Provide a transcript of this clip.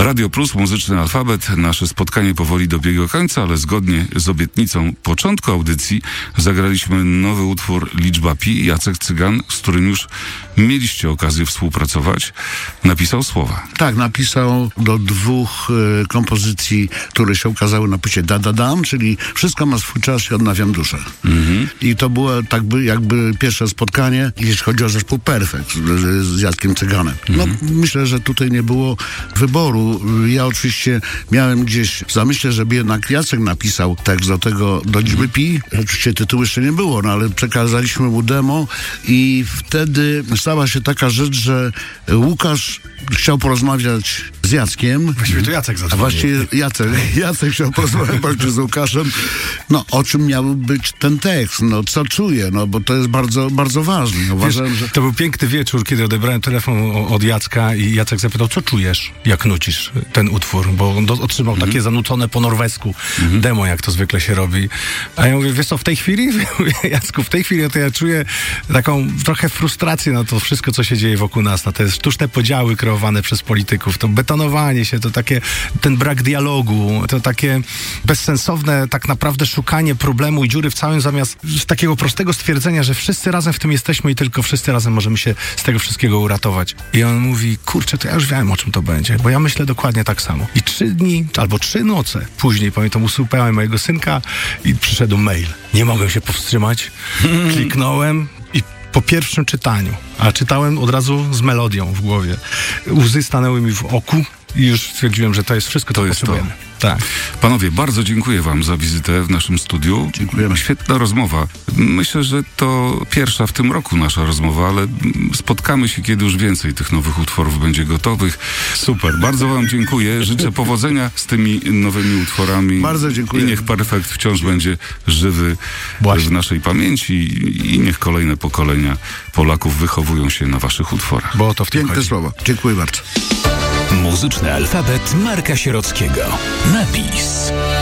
Radio Plus, Muzyczny Alfabet. Nasze spotkanie powoli dobiega końca, ale zgodnie z obietnicą początku audycji zagraliśmy nowy utwór Liczba Pi. Jacek Cygan, z którym już mieliście okazję współpracować, napisał słowa. Tak, napisał do 2 kompozycji, które się ukazały na płycie Da Da Dam, czyli Wszystko ma swój czas i Odnawiam duszę. I to było jakby pierwsze spotkanie, jeśli chodzi o zespół Perfekt z Jackiem Cyganem. No, myślę, że tutaj nie było wyboru. Ja oczywiście miałem gdzieś w zamyśle, żeby jednak Jacek napisał tekst do Liczby Pi. Oczywiście tytułu jeszcze nie było, no ale przekazaliśmy mu demo i wtedy stała się taka rzecz, że Łukasz chciał porozmawiać z Jackiem. Właściwie to Jacek zadzwonił. A właściwie Jacek chciał porozmawiać z Łukaszem. No, o czym miał być ten tekst? No, co czuje? No, bo to jest bardzo, bardzo ważne. Uważam, że... To był piękny wieczór, kiedy odebrałem telefon od Jacka i Jacek zapytał, co czujesz, jak nucisz ten utwór? Bo on otrzymał takie zanucone po norwesku demo, jak to zwykle się robi. A ja mówię, wiesz co, w tej chwili? Jacku, w tej chwili to ja czuję taką trochę frustrację na to wszystko, co się dzieje wokół nas, na te sztuczne podziały kreowane przez polityków, to betonowanie się, to takie, ten brak dialogu, to takie bezsensowne tak naprawdę szukanie problemu i dziury w całym, zamiast takiego prostego stwierdzenia, że wszyscy razem w tym jesteśmy i tylko wszyscy razem możemy się z tego wszystkiego uratować. I on mówi, kurczę, to ja już wiem, o czym to będzie, bo ja myślę dokładnie tak samo. I 3 dni, albo 3 noce później, pamiętam, usłuchałem mojego synka i przyszedł mail. Nie mogę się powstrzymać. Kliknąłem i po pierwszym czytaniu, a czytałem od razu z melodią w głowie. Łzy stanęły mi w oku i już stwierdziłem, że to jest wszystko, co potrzebujemy. Tak. Panowie, bardzo dziękuję wam za wizytę w naszym studiu. Dziękujemy. Świetna rozmowa. Myślę, że to pierwsza w tym roku nasza rozmowa, ale spotkamy się, kiedy już więcej tych nowych utworów będzie gotowych. Super, bardzo wam dziękuję. Życzę powodzenia z tymi nowymi utworami. Bardzo dziękuję. I niech Perfekt wciąż będzie żywy w naszej pamięci i niech kolejne pokolenia Polaków wychowują się na waszych utworach. Bo to w tym Piękne chodzi. słowa. Dziękuję bardzo. Muzyczny Alfabet Marka Sierockiego. Napis.